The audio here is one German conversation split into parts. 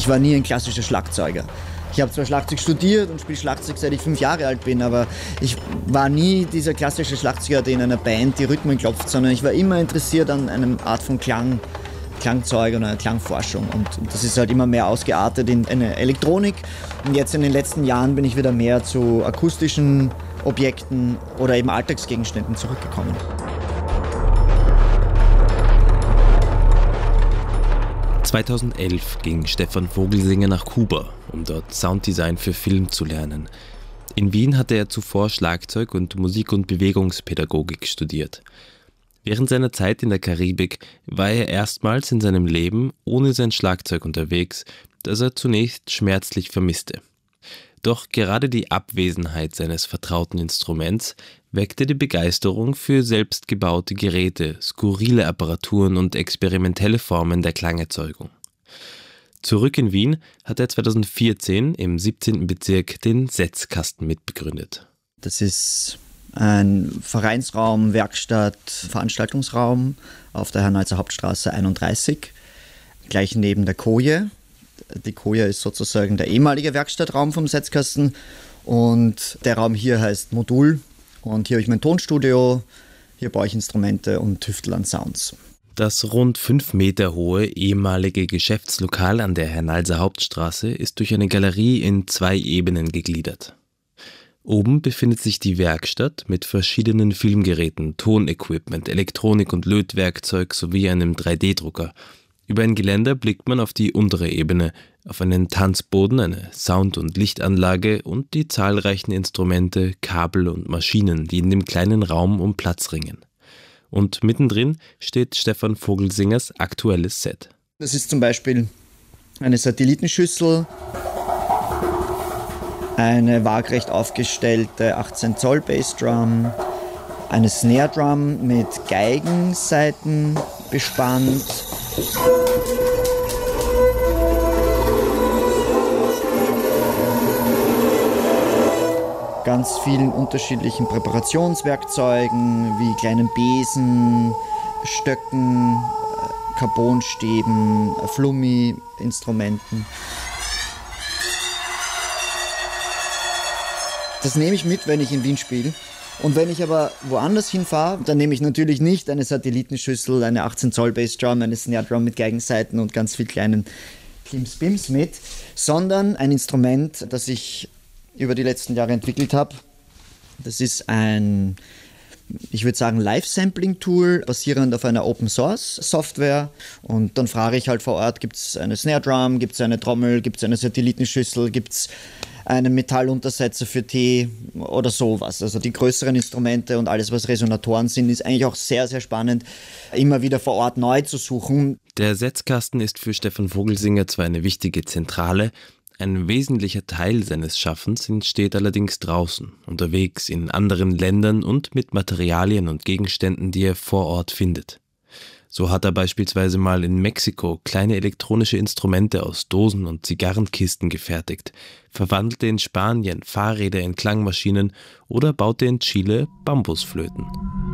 Ich war nie ein klassischer Schlagzeuger. Ich habe zwar Schlagzeug studiert und spiele Schlagzeug, seit ich 5 Jahre alt bin, aber ich war nie dieser klassische Schlagzeuger, der in einer Band die Rhythmen klopft, sondern ich war immer interessiert an einer Art von Klangzeug und einer Klangforschung. Und das ist halt immer mehr ausgeartet in eine Elektronik. Und jetzt in den letzten Jahren bin ich wieder mehr zu akustischen Objekten oder eben Alltagsgegenständen zurückgekommen. (2011) ging Stefan Vogelsinger nach Kuba, um dort Sounddesign für Film zu lernen. In Wien hatte er zuvor Schlagzeug und Musik- und Bewegungspädagogik studiert. Während seiner Zeit in der Karibik war er erstmals in seinem Leben ohne sein Schlagzeug unterwegs, das er zunächst schmerzlich vermisste. Doch gerade die Abwesenheit seines vertrauten Instruments weckte die Begeisterung für selbstgebaute Geräte, skurrile Apparaturen und experimentelle Formen der Klangerzeugung. Zurück in Wien hat er 2014 im 17. Bezirk den Setzkasten mitbegründet. Das ist ein Vereinsraum, Werkstatt, Veranstaltungsraum auf der Hernalser Hauptstraße 31, gleich neben der Koje. Die Koje ist sozusagen der ehemalige Werkstattraum vom Setzkasten und der Raum hier heißt Modul und hier habe ich mein Tonstudio, hier baue ich Instrumente und tüftel an Sounds. Das rund 5 Meter hohe ehemalige Geschäftslokal an der Hernalser Hauptstraße ist durch eine Galerie in 2 Ebenen gegliedert. Oben befindet sich die Werkstatt mit verschiedenen Filmgeräten, Tonequipment, Elektronik und Lötwerkzeug sowie einem 3D-Drucker. Über ein Geländer blickt man auf die untere Ebene, auf einen Tanzboden, eine Sound- und Lichtanlage und die zahlreichen Instrumente, Kabel und Maschinen, die in dem kleinen Raum um Platz ringen. Und mittendrin steht Stefan Vogelsingers aktuelles Set. Das ist zum Beispiel eine Satellitenschüssel, eine waagrecht aufgestellte 18 Zoll Bassdrum, eine Snare Drum mit Geigensaiten bespannt. Ganz vielen unterschiedlichen Präparationswerkzeugen wie kleinen Besen, Stöcken, Carbonstäben, Flummi-Instrumenten. Das nehme ich mit, wenn ich in Wien spiele. Und wenn ich aber woanders hinfahre, dann nehme ich natürlich nicht eine Satellitenschüssel, eine 18 Zoll Bassdrum, eine Snare Drum mit Geigensaiten und ganz viel kleinen Klims-Bims mit, sondern ein Instrument, das ich über die letzten Jahre entwickelt habe. Das ist ein, ich würde sagen, Live-Sampling-Tool, basierend auf einer Open-Source-Software. Und dann frage ich halt vor Ort, gibt es eine Snare Drum, gibt es eine Trommel, gibt es eine Satellitenschüssel, gibt es einen Metalluntersetzer für Tee oder sowas. Also die größeren Instrumente und alles, was Resonatoren sind, ist eigentlich auch sehr, sehr spannend, immer wieder vor Ort neu zu suchen. Der Setzkasten ist für Stefan Vogelsinger zwar eine wichtige Zentrale, ein wesentlicher Teil seines Schaffens entsteht allerdings draußen, unterwegs in anderen Ländern und mit Materialien und Gegenständen, die er vor Ort findet. So hat er beispielsweise mal in Mexiko kleine elektronische Instrumente aus Dosen und Zigarrenkisten gefertigt, verwandelte in Spanien Fahrräder in Klangmaschinen oder baute in Chile Bambusflöten.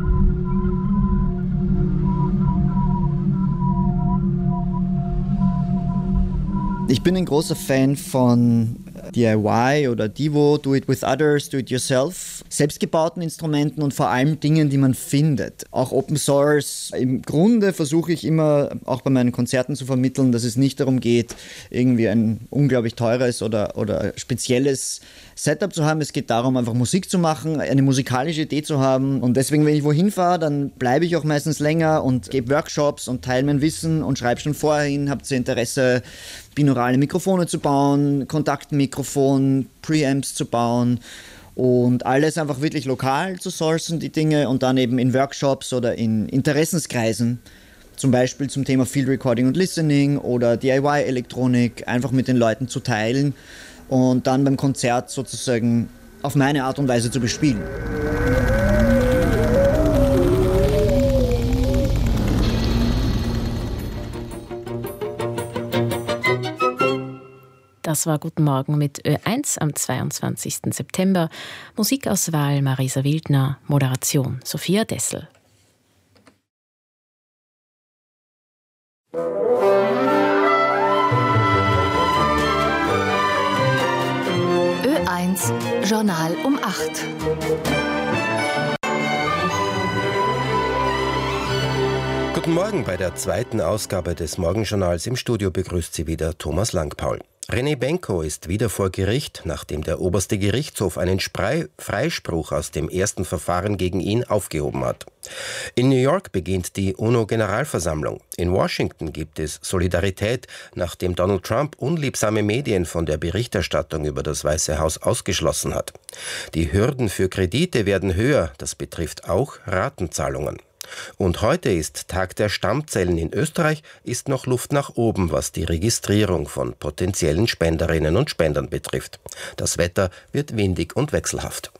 Ich bin ein großer Fan von DIY oder Divo, Do It With Others, Do It Yourself, selbstgebauten Instrumenten und vor allem Dingen, die man findet. Auch Open Source. Im Grunde versuche ich immer, auch bei meinen Konzerten zu vermitteln, dass es nicht darum geht, irgendwie ein unglaublich teures oder spezielles Setup zu haben. Es geht darum, einfach Musik zu machen, eine musikalische Idee zu haben. Und deswegen, wenn ich wohin fahre, dann bleibe ich auch meistens länger und gebe Workshops und teile mein Wissen und schreibe schon vorher hin, habt ihr Interesse, binaurale Mikrofone zu bauen, Kontaktmikrofon, Preamps zu bauen und alles einfach wirklich lokal zu sourcen, die Dinge, und dann eben in Workshops oder in Interessenskreisen, zum Beispiel zum Thema Field Recording und Listening oder DIY-Elektronik, einfach mit den Leuten zu teilen und dann beim Konzert sozusagen auf meine Art und Weise zu bespielen. Das war Guten Morgen mit Ö1 am 22. September. Musikauswahl Marisa Wildner, Moderation Sophia Dessel. Journal um 8. Guten Morgen bei der zweiten Ausgabe des Morgenjournals. Im Studio begrüßt Sie wieder Thomas Langpaul. René Benko ist wieder vor Gericht, nachdem der oberste Gerichtshof einen Freispruch aus dem ersten Verfahren gegen ihn aufgehoben hat. In New York beginnt die UNO-Generalversammlung. In Washington gibt es Solidarität, nachdem Donald Trump unliebsame Medien von der Berichterstattung über das Weiße Haus ausgeschlossen hat. Die Hürden für Kredite werden höher, das betrifft auch Ratenzahlungen. Und heute ist Tag der Stammzellen. In Österreich ist noch Luft nach oben, was die Registrierung von potenziellen Spenderinnen und Spendern betrifft. Das Wetter wird windig und wechselhaft.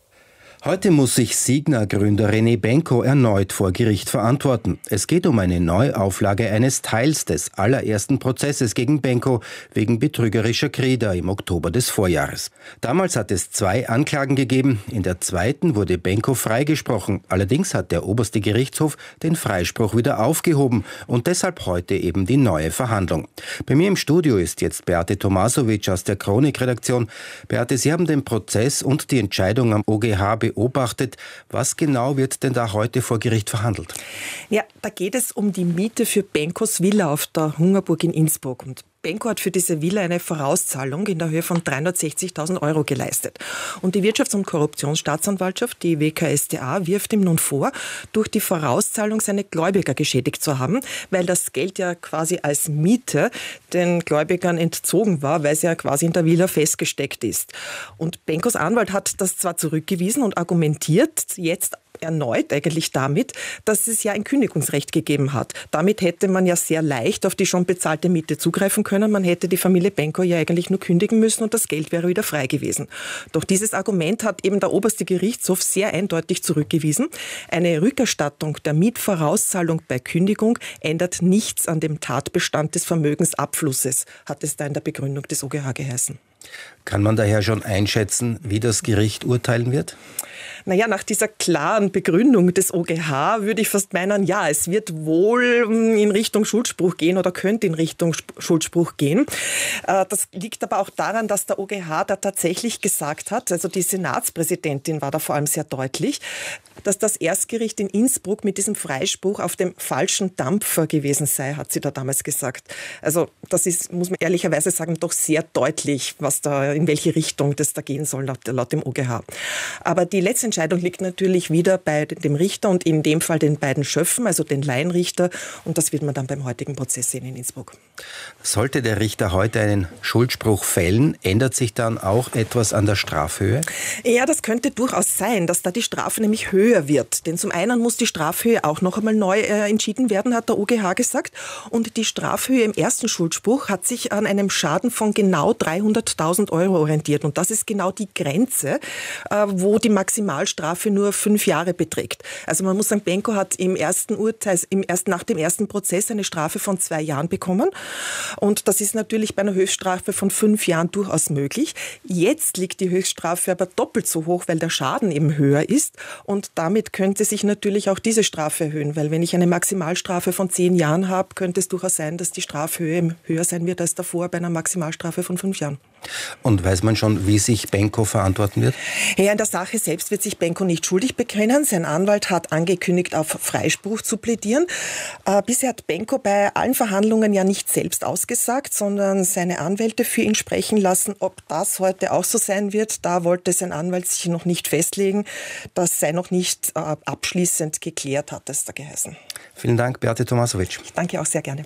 Heute muss sich Signa-Gründer René Benko erneut vor Gericht verantworten. Es geht um eine Neuauflage eines Teils des allerersten Prozesses gegen Benko wegen betrügerischer Kreder im Oktober des Vorjahres. Damals hat es 2 Anklagen gegeben. In der zweiten wurde Benko freigesprochen. Allerdings hat der oberste Gerichtshof den Freispruch wieder aufgehoben und deshalb heute eben die neue Verhandlung. Bei mir im Studio ist jetzt Beate Tomasovic aus der Chronik-Redaktion. Beate, Sie haben den Prozess und die Entscheidung am OGH beobachtet. Was genau wird denn da heute vor Gericht verhandelt? Ja, da geht es um die Miete für Benkos Villa auf der Hungerburg in Innsbruck. Und Benko hat für diese Villa eine Vorauszahlung in der Höhe von 360.000 Euro geleistet. Und die Wirtschafts- und Korruptionsstaatsanwaltschaft, die WKStA, wirft ihm nun vor, durch die Vorauszahlung seine Gläubiger geschädigt zu haben, weil das Geld ja quasi als Miete den Gläubigern entzogen war, weil es ja quasi in der Villa festgesteckt ist. Und Benkos Anwalt hat das zwar zurückgewiesen und argumentiert jetzt erneut eigentlich damit, dass es ja ein Kündigungsrecht gegeben hat. Damit hätte man ja sehr leicht auf die schon bezahlte Miete zugreifen können. Man hätte die Familie Benko ja eigentlich nur kündigen müssen und das Geld wäre wieder frei gewesen. Doch dieses Argument hat eben der oberste Gerichtshof sehr eindeutig zurückgewiesen. Eine Rückerstattung der Mietvorauszahlung bei Kündigung ändert nichts an dem Tatbestand des Vermögensabflusses, hat es da in der Begründung des OGH geheißen. Kann man daher schon einschätzen, wie das Gericht urteilen wird? Naja, nach dieser klaren Begründung des OGH würde ich fast meinen, ja, es wird wohl in Richtung Schuldspruch gehen oder könnte in Richtung Schuldspruch gehen. Das liegt aber auch daran, dass der OGH da tatsächlich gesagt hat, also die Senatspräsidentin war da vor allem sehr deutlich, dass das Erstgericht in Innsbruck mit diesem Freispruch auf dem falschen Dampfer gewesen sei, hat sie da damals gesagt. Also das ist, muss man ehrlicherweise sagen, doch sehr deutlich, was da, in welche Richtung das da gehen soll laut dem OGH. Aber die letzte Entscheidung liegt natürlich wieder bei dem Richter und in dem Fall den beiden Schöffen, also den Laienrichter. Und das wird man dann beim heutigen Prozess sehen in Innsbruck. Sollte der Richter heute einen Schuldspruch fällen, ändert sich dann auch etwas an der Strafhöhe? Ja, das könnte durchaus sein, dass da die Strafe nämlich höher wird. Denn zum einen muss die Strafhöhe auch noch einmal neu entschieden werden, hat der OGH gesagt. Und die Strafhöhe im ersten Schuldspruch hat sich an einem Schaden von genau 300.000 Euro orientiert. Und das ist genau die Grenze, wo die Maximalstrafe nur 5 Jahre beträgt. Also man muss sagen, Benko hat im ersten Urteil, nach dem ersten Prozess eine Strafe von 2 Jahren bekommen. Und das ist natürlich bei einer Höchststrafe von 5 Jahren durchaus möglich. Jetzt liegt die Höchststrafe aber doppelt so hoch, weil der Schaden eben höher ist. Und damit könnte sich natürlich auch diese Strafe erhöhen. Weil wenn ich eine Maximalstrafe von 10 Jahren habe, könnte es durchaus sein, dass die Strafhöhe höher sein wird als davor bei einer Maximalstrafe von 5 Jahren. Und weiß man schon, wie sich Benko verantworten wird? Ja, in der Sache selbst wird sich Benko nicht schuldig bekennen. Sein Anwalt hat angekündigt, auf Freispruch zu plädieren. Bisher hat Benko bei allen Verhandlungen ja nicht selbst ausgesagt, sondern seine Anwälte für ihn sprechen lassen. Ob das heute auch so sein wird, da wollte sein Anwalt sich noch nicht festlegen. Das sei noch nicht abschließend geklärt, hat es da geheißen. Vielen Dank, Beate Tomasovic. Ich danke auch sehr gerne.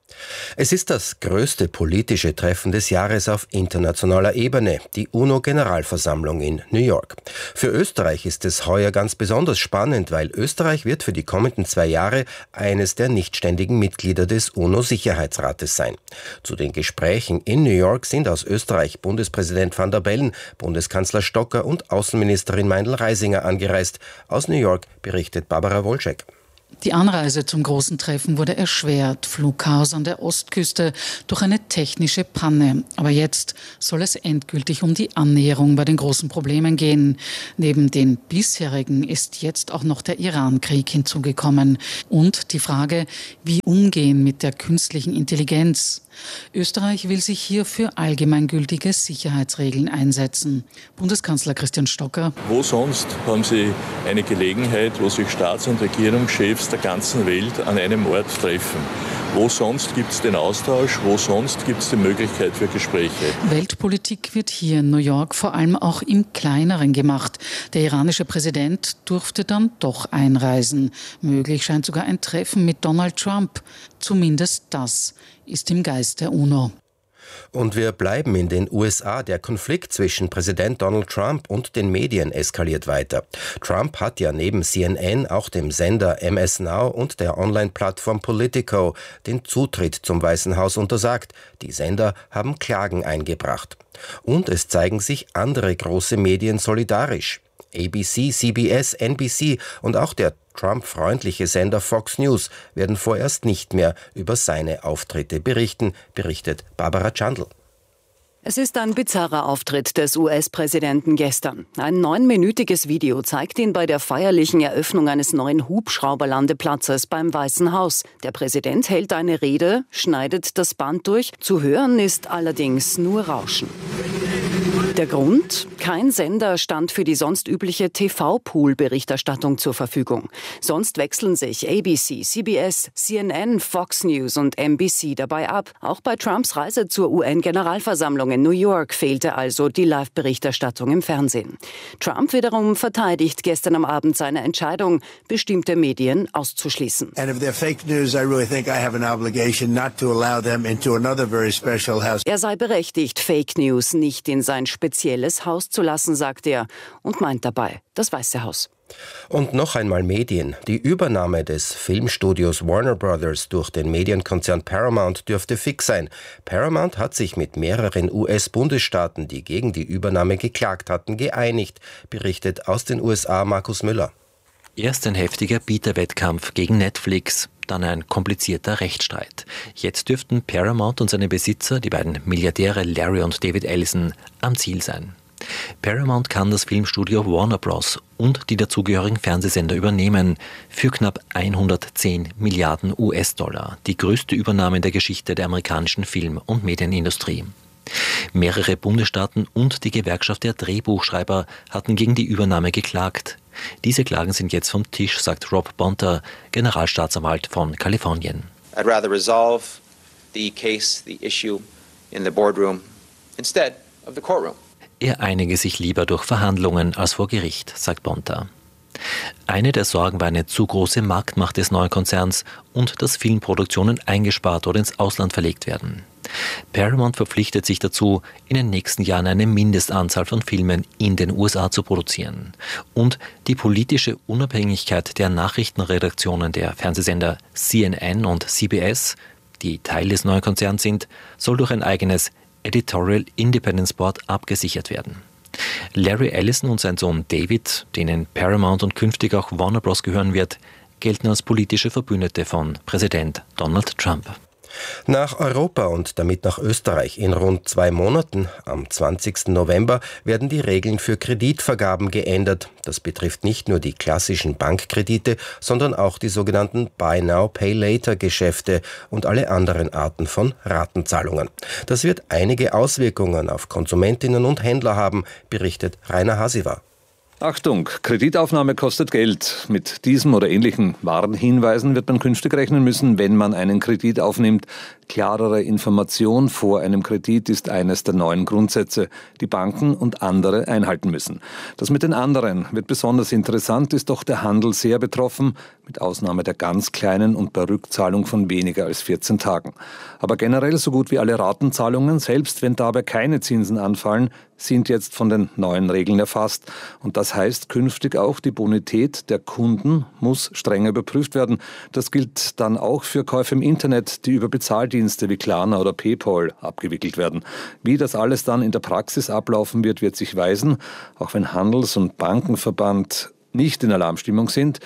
Es ist das größte politische Treffen des Jahres auf internationaler Ebene, die UNO-Generalversammlung in New York. Für Österreich ist es heuer ganz besonders spannend, weil Österreich wird für die kommenden 2 Jahre eines der nichtständigen Mitglieder des UNO-Sicherheitsrates sein. Zu den Gesprächen in New York sind aus Österreich Bundespräsident Van der Bellen, Bundeskanzler Stocker und Außenministerin Meindl-Reisinger angereist. Aus New York berichtet Barbara Wolczek. Die Anreise zum großen Treffen wurde erschwert, Flugchaos an der Ostküste durch eine technische Panne. Aber jetzt soll es endgültig um die Annäherung bei den großen Problemen gehen. Neben den bisherigen ist jetzt auch noch der Iran-Krieg hinzugekommen. Und die Frage, wie umgehen mit der künstlichen Intelligenz. Österreich will sich hier für allgemeingültige Sicherheitsregeln einsetzen. Bundeskanzler Christian Stocker. Wo sonst haben Sie eine Gelegenheit, wo sich Staats- und Regierungschefs der ganzen Welt an einem Ort treffen? Wo sonst gibt es den Austausch? Wo sonst gibt es die Möglichkeit für Gespräche? Weltpolitik wird hier in New York vor allem auch im Kleineren gemacht. Der iranische Präsident durfte dann doch einreisen. Möglich scheint sogar ein Treffen mit Donald Trump. Zumindest das ist im Geist der UNO. Und wir bleiben in den USA. Der Konflikt zwischen Präsident Donald Trump und den Medien eskaliert weiter. Trump hat ja neben CNN auch dem Sender MS Now und der Online-Plattform Politico den Zutritt zum Weißen Haus untersagt. Die Sender haben Klagen eingebracht. Und es zeigen sich andere große Medien solidarisch. ABC, CBS, NBC und auch der Trump-freundliche Sender Fox News werden vorerst nicht mehr über seine Auftritte berichten, berichtet Barbara Chandl. Es ist ein bizarrer Auftritt des US-Präsidenten gestern. Ein 9-minütiges Video zeigt ihn bei der feierlichen Eröffnung eines neuen Hubschrauberlandeplatzes beim Weißen Haus. Der Präsident hält eine Rede, schneidet das Band durch. Zu hören ist allerdings nur Rauschen. Der Grund? Kein Sender stand für die sonst übliche TV-Pool-Berichterstattung zur Verfügung. Sonst wechseln sich ABC, CBS, CNN, Fox News und NBC dabei ab. Auch bei Trumps Reise zur UN-Generalversammlung in New York fehlte also die Live-Berichterstattung im Fernsehen. Trump wiederum verteidigt gestern am Abend seine Entscheidung, bestimmte Medien auszuschließen. Er sei berechtigt, Fake News nicht in sein spezielles Haus zu lassen, sagt er, und meint dabei das Weiße Haus. Und noch einmal Medien. Die Übernahme des Filmstudios Warner Brothers durch den Medienkonzern Paramount dürfte fix sein. Paramount hat sich mit mehreren US-Bundesstaaten, die gegen die Übernahme geklagt hatten, geeinigt, berichtet aus den USA Markus Müller. Erst ein heftiger Bieterwettkampf gegen Netflix, dann ein komplizierter Rechtsstreit. Jetzt dürften Paramount und seine Besitzer, die beiden Milliardäre Larry und David Ellison, am Ziel sein. Paramount kann das Filmstudio Warner Bros. Und die dazugehörigen Fernsehsender übernehmen für knapp 110 Milliarden US-Dollar, die größte Übernahme in der Geschichte der amerikanischen Film- und Medienindustrie. Mehrere Bundesstaaten und die Gewerkschaft der Drehbuchschreiber hatten gegen die Übernahme geklagt. Diese Klagen sind jetzt vom Tisch, sagt Rob Bonta, Generalstaatsanwalt von Kalifornien. I'd rather resolve the case, the issue in the boardroom instead of the courtroom. Er einige sich lieber durch Verhandlungen als vor Gericht, sagt Bonta. Eine der Sorgen war eine zu große Marktmacht des neuen Konzerns und dass Filmproduktionen eingespart oder ins Ausland verlegt werden. Paramount verpflichtet sich dazu, in den nächsten Jahren eine Mindestanzahl von Filmen in den USA zu produzieren. Und die politische Unabhängigkeit der Nachrichtenredaktionen der Fernsehsender CNN und CBS, die Teil des neuen Konzerns sind, soll durch ein eigenes Editorial Independence Board abgesichert werden. Larry Ellison und sein Sohn David, denen Paramount und künftig auch Warner Bros. Gehören wird, gelten als politische Verbündete von Präsident Donald Trump. Nach Europa und damit nach Österreich in rund 2 Monaten, am 20. November, werden die Regeln für Kreditvergaben geändert. Das betrifft nicht nur die klassischen Bankkredite, sondern auch die sogenannten Buy-Now-Pay-Later-Geschäfte und alle anderen Arten von Ratenzahlungen. Das wird einige Auswirkungen auf Konsumentinnen und Händler haben, berichtet Rainer Hasiwa. Achtung, Kreditaufnahme kostet Geld. Mit diesem oder ähnlichen Warnhinweisen wird man künftig rechnen müssen, wenn man einen Kredit aufnimmt. Klarere Information vor einem Kredit ist eines der neuen Grundsätze, die Banken und andere einhalten müssen. Das mit den anderen wird besonders interessant, ist doch der Handel sehr betroffen, mit Ausnahme der ganz kleinen und bei Rückzahlung von weniger als 14 Tagen. Aber generell so gut wie alle Ratenzahlungen, selbst wenn dabei keine Zinsen anfallen, sind jetzt von den neuen Regeln erfasst. Und das heißt, künftig auch die Bonität der Kunden muss strenger überprüft werden. Das gilt dann auch für Käufe im Internet, die über Bezahldienste wie Klarna oder PayPal abgewickelt werden. Wie das alles dann in der Praxis ablaufen wird, wird sich weisen. Auch wenn Handels- und Bankenverband nicht in Alarmstimmung sind.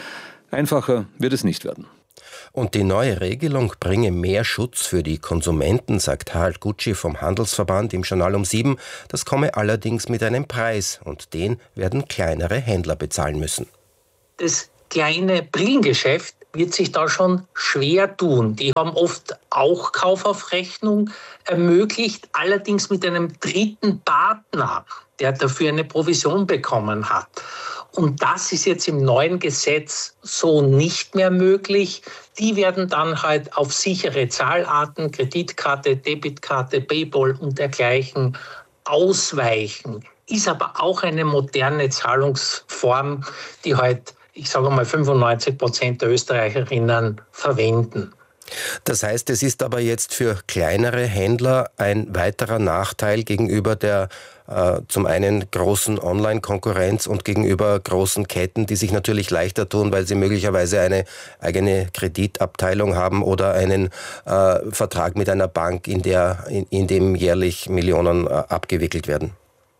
Einfacher wird es nicht werden. Und die neue Regelung bringe mehr Schutz für die Konsumenten, sagt Harald Gutschi vom Handelsverband im Journal um 7. Das komme allerdings mit einem Preis und den werden kleinere Händler bezahlen müssen. Das kleine Brillengeschäft wird sich da schon schwer tun. Die haben oft auch Kauf auf Rechnung ermöglicht, allerdings mit einem dritten Partner, der dafür eine Provision bekommen hat. Und das ist jetzt im neuen Gesetz so nicht mehr möglich. Die werden dann halt auf sichere Zahlarten, Kreditkarte, Debitkarte, PayPal und dergleichen ausweichen. Ist aber auch eine moderne Zahlungsform, die halt, ich sage mal, 95% der Österreicherinnen verwenden. Das heißt, es ist aber jetzt für kleinere Händler ein weiterer Nachteil gegenüber der zum einen großen Online-Konkurrenz und gegenüber großen Ketten, die sich natürlich leichter tun, weil sie möglicherweise eine eigene Kreditabteilung haben oder einen Vertrag mit einer Bank, in dem jährlich Millionen abgewickelt werden.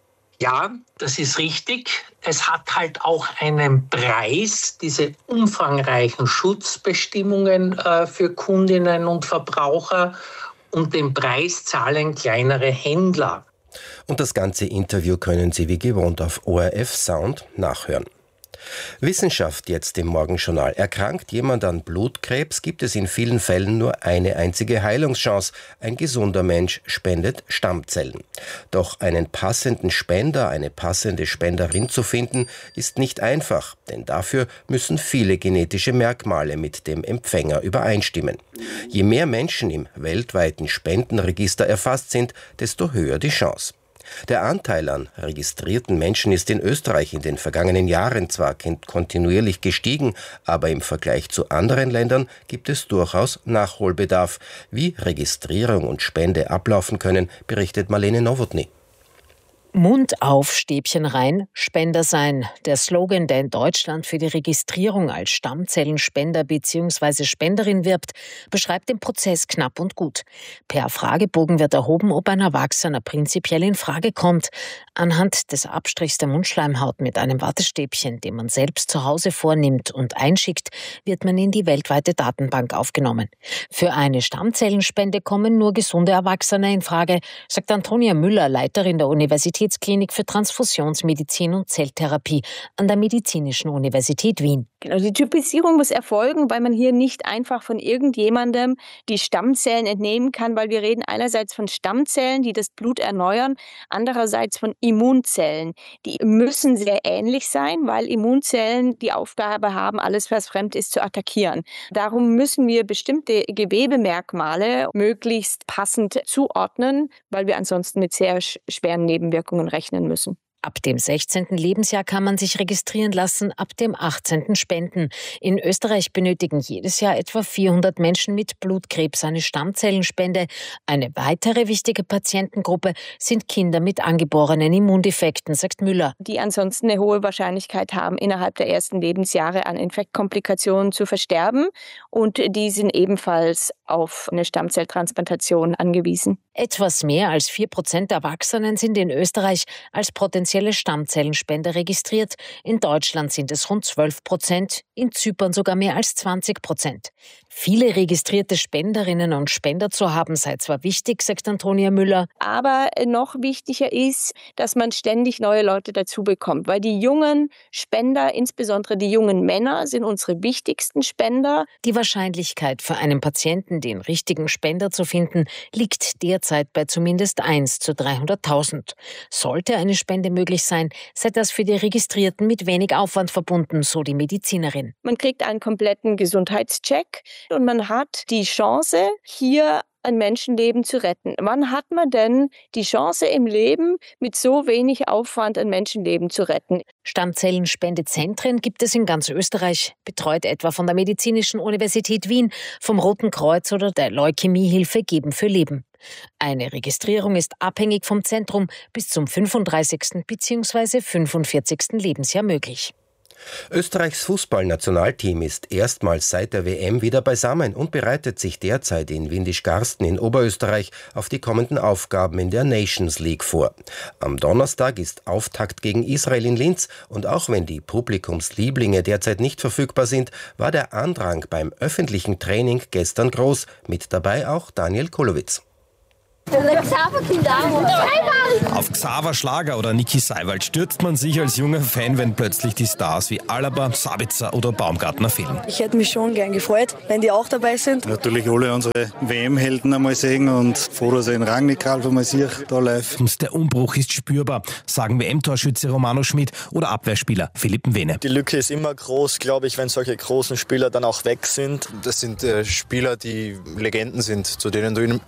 Ja, das ist richtig. Es hat halt auch einen Preis, diese umfangreichen Schutzbestimmungen für Kundinnen und Verbraucher, und den Preis zahlen kleinere Händler. Und das ganze Interview können Sie wie gewohnt auf ORF Sound nachhören. Wissenschaft jetzt im Morgenjournal. Erkrankt jemand an Blutkrebs, gibt es in vielen Fällen nur eine einzige Heilungschance. Ein gesunder Mensch spendet Stammzellen. Doch einen passenden Spender, eine passende Spenderin zu finden, ist nicht einfach, denn dafür müssen viele genetische Merkmale mit dem Empfänger übereinstimmen. Je mehr Menschen im weltweiten Spendenregister erfasst sind, desto höher die Chance. Der Anteil an registrierten Menschen ist in Österreich in den vergangenen Jahren zwar kontinuierlich gestiegen, aber im Vergleich zu anderen Ländern gibt es durchaus Nachholbedarf. Wie Registrierung und Spende ablaufen können, berichtet Marlene Nowotny. Mund auf, Stäbchen rein, Spender sein. Der Slogan, der in Deutschland für die Registrierung als Stammzellenspender bzw. Spenderin wirbt, beschreibt den Prozess knapp und gut. Per Fragebogen wird erhoben, ob ein Erwachsener prinzipiell in Frage kommt. Anhand des Abstrichs der Mundschleimhaut mit einem Wattestäbchen, den man selbst zu Hause vornimmt und einschickt, wird man in die weltweite Datenbank aufgenommen. Für eine Stammzellenspende kommen nur gesunde Erwachsene in Frage, sagt Antonia Müller, Leiterin der Universitätsklinik für Transfusionsmedizin und Zelltherapie an der Medizinischen Universität Wien. Genau, die Typisierung muss erfolgen, weil man hier nicht einfach von irgendjemandem die Stammzellen entnehmen kann, weil wir reden einerseits von Stammzellen, die das Blut erneuern, andererseits von Immunzellen. Die müssen sehr ähnlich sein, weil Immunzellen die Aufgabe haben, alles, was fremd ist, zu attackieren. Darum müssen wir bestimmte Gewebemerkmale möglichst passend zuordnen, weil wir ansonsten mit sehr schweren Nebenwirkungen rechnen müssen. Ab dem 16. Lebensjahr kann man sich registrieren lassen, ab dem 18. spenden. In Österreich benötigen jedes Jahr etwa 400 Menschen mit Blutkrebs eine Stammzellenspende. Eine weitere wichtige Patientengruppe sind Kinder mit angeborenen Immundefekten, sagt Müller. Die ansonsten eine hohe Wahrscheinlichkeit haben, innerhalb der ersten Lebensjahre an Infektkomplikationen zu versterben. Und die sind ebenfalls auf eine Stammzelltransplantation angewiesen. Etwas mehr als 4% der Erwachsenen sind in Österreich als potenzielle Stammzellenspender registriert. In Deutschland sind es rund 12%, in Zypern sogar mehr als 20%. Viele registrierte Spenderinnen und Spender zu haben sei zwar wichtig, sagt Antonia Müller. Aber noch wichtiger ist, dass man ständig neue Leute dazu bekommt, weil die jungen Spender, insbesondere die jungen Männer, sind unsere wichtigsten Spender. Die Wahrscheinlichkeit für einen Patienten, den richtigen Spender zu finden, liegt derzeit bei zumindest 1 zu 300.000. Sollte eine Spende möglich sein, sei das für die Registrierten mit wenig Aufwand verbunden, so die Medizinerin. Man kriegt einen kompletten Gesundheitscheck und man hat die Chance, hier ein Menschenleben zu retten. Wann hat man denn die Chance im Leben, mit so wenig Aufwand ein Menschenleben zu retten? Stammzellenspendezentren gibt es in ganz Österreich, betreut etwa von der Medizinischen Universität Wien, vom Roten Kreuz oder der Leukämiehilfe Geben für Leben. Eine Registrierung ist abhängig vom Zentrum bis zum 35. bzw. 45. Lebensjahr möglich. Österreichs Fußballnationalteam ist erstmals seit der WM wieder beisammen und bereitet sich derzeit in Windischgarsten in Oberösterreich auf die kommenden Aufgaben in der Nations League vor. Am Donnerstag ist Auftakt gegen Israel in Linz und auch wenn die Publikumslieblinge derzeit nicht verfügbar sind, war der Andrang beim öffentlichen Training gestern groß. Mit dabei auch Daniel Kolowitz. Auf Xaver Schlager oder Niki Seiwald stürzt man sich als junger Fan, wenn plötzlich die Stars wie Alaba, Sabitzer oder Baumgartner fehlen. Ich hätte mich schon gern gefreut, wenn die auch dabei sind. Natürlich alle unsere WM-Helden einmal sehen und froh, dass ich den Rangnick einmal sehe, da live. Und der Umbruch ist spürbar, sagen WM-Torschütze Romano Schmid oder Abwehrspieler Philipp Mwene. Die Lücke ist immer groß, glaube ich, wenn solche großen Spieler dann auch weg sind. Das sind Spieler, die Legenden sind, zu denen du